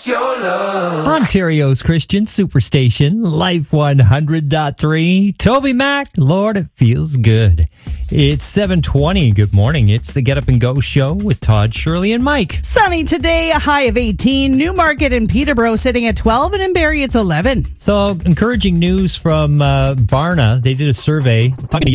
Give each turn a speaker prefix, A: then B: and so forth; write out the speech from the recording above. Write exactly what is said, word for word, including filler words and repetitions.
A: your love.
B: Ontario's Christian Superstation, Life one hundred point three. Toby Mac, Lord, it feels good. It's seven twenty. Good morning. It's the Get Up and Go show with Todd, Shirley, and Mike.
C: Sunny today, a high of eighteen. Newmarket and Peterborough sitting at twelve, and in Barrie it's eleven.
B: So, encouraging news from uh, Barna. They did a survey talking to